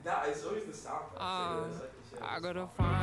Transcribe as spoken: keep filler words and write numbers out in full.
Nah, it's always the soundtrack. So yeah, Um, it's like, yeah, I it's gotta fun. find